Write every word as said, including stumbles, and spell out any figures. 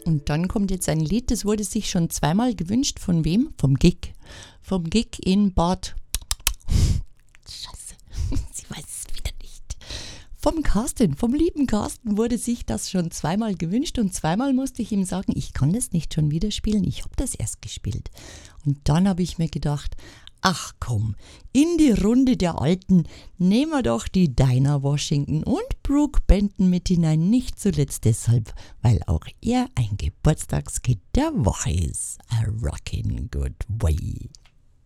Und dann kommt jetzt ein Lied, das wurde sich schon zweimal gewünscht. Von wem? Vom Gig. Vom Gig in Bad. Scheiße, sie weiß es wieder nicht. Vom Carsten, vom lieben Carsten wurde sich das schon zweimal gewünscht. Und zweimal musste ich ihm sagen, ich kann das nicht schon wieder spielen. Ich habe das erst gespielt. Und dann habe ich mir gedacht, ach komm, in die Runde der Alten nehmen wir doch die Dinah Washington und Brooke Benton mit hinein. Nicht zuletzt deshalb, weil auch er ein Geburtstagskind der Woche ist. A rockin' good way.